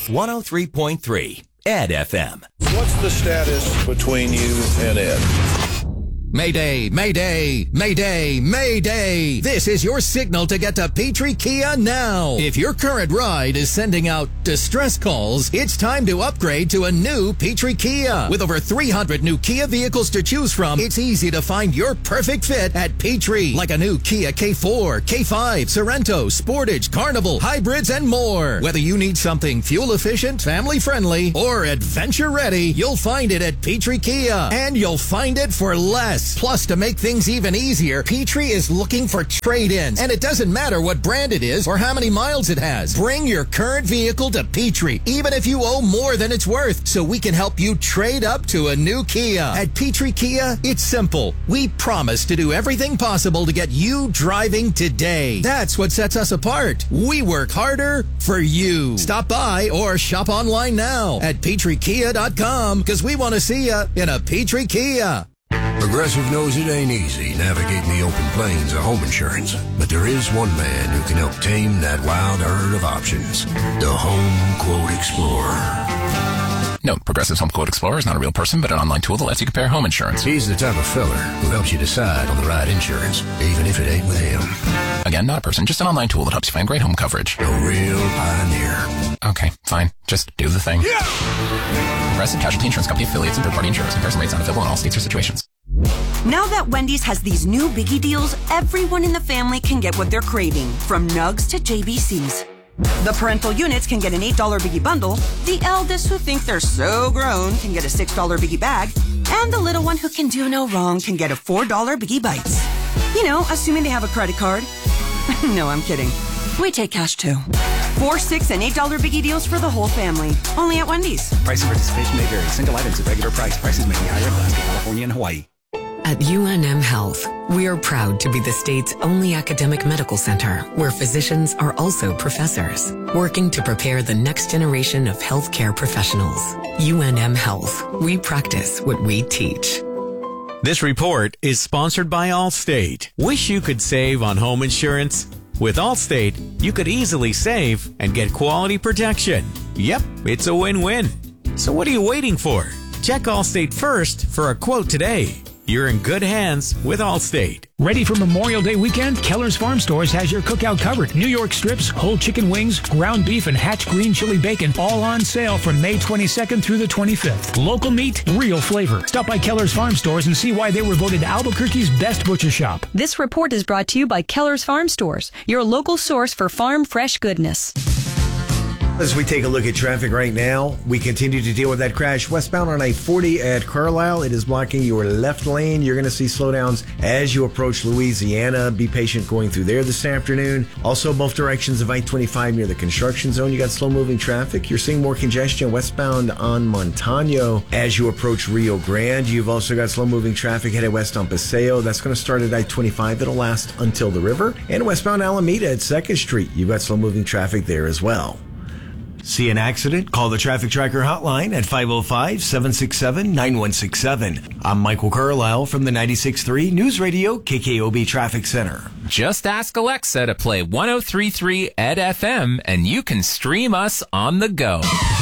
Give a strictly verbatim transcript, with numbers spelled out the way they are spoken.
one oh three point three Ed F M. What's the status between you and Ed? Mayday, Mayday, Mayday, Mayday. This is your signal to get to Petrie Kia now. If your current ride is sending out distress calls, it's time to upgrade to a new Petrie Kia. With over three hundred new Kia vehicles to choose from, it's easy to find your perfect fit at Petrie. Like a new Kia K four, K five, Sorento, Sportage, Carnival, hybrids, and more. Whether you need something fuel efficient, family friendly, or adventure ready, you'll find it at Petrie Kia. And you'll find it for less. Plus, to make things even easier, Petrie is looking for trade-ins. And it doesn't matter what brand it is or how many miles it has. Bring your current vehicle to Petrie, even if you owe more than it's worth, so we can help you trade up to a new Kia. At Petrie Kia, it's simple. We promise to do everything possible to get you driving today. That's what sets us apart. We work harder for you. Stop by or shop online now at Petrie Kia dot com, because we want to see you in a Petrie Kia. Progressive knows it ain't easy navigating the open plains of home insurance, but there is one man who can help tame that wild herd of options. The Home Quote Explorer. No, Progressive's Home Quote Explorer is not a real person, but an online tool that lets you compare home insurance. He's the type of feller who helps you decide on the right insurance, even if it ain't with him. Again, not a person, just an online tool that helps you find great home coverage. A real pioneer. Okay, fine. Just do the thing. Yeah! Progressive Casualty Insurance Company affiliates and third-party insurers. Comparison rates not available in all states or situations. Now that Wendy's has these new biggie deals, everyone in the family can get what they're craving, from nugs to J B Cs. The parental units can get an eight dollar biggie bundle, the eldest who think they're so grown can get a six dollar biggie bag, and the little one who can do no wrong can get a four dollar biggie bites. You know, assuming they have a credit card. No, I'm kidding. We take cash too. Four, six, and eight dollar biggie deals for the whole family. Only at Wendy's. Price and participation may vary. Single items at regular price. Prices may be higher in Alaska, California, and Hawaii. At U N M Health, we are proud to be the state's only academic medical center where physicians are also professors, working to prepare the next generation of healthcare professionals. U N M Health. We practice what we teach. This report is sponsored by Allstate. Wish you could save on home insurance? With Allstate, you could easily save and get quality protection. Yep, it's a win-win. So what are you waiting for? Check Allstate first for a quote today. You're in good hands with Allstate. Ready for Memorial Day weekend? Keller's Farm Stores has your cookout covered. New York strips, whole chicken wings, ground beef, and Hatch green chili bacon all on sale from May twenty-second through the twenty-fifth. Local meat, real flavor. Stop by Keller's Farm Stores and see why they were voted Albuquerque's best butcher shop. This report is brought to you by Keller's Farm Stores, your local source for farm fresh goodness. As we take a look at traffic right now, we continue to deal with that crash westbound on I forty at Carlisle. It is blocking your left lane. You're going to see slowdowns as you approach Louisiana. Be patient going through there this afternoon. Also, both directions of I twenty-five near the construction zone, you got slow-moving traffic. You're seeing more congestion westbound on Montano as you approach Rio Grande. You've also got slow-moving traffic headed west on Paseo. That's going to start at I twenty-five. It'll last until the river. And westbound Alameda at second Street. You've got slow-moving traffic there as well. See an accident? Call the Traffic Tracker hotline at five oh five, seven six seven, nine one six seven. I'm Michael Carlisle from the ninety-six point three News Radio K K O B Traffic Center. Just ask Alexa to play one oh three point three Ed F M and you can stream us on the go.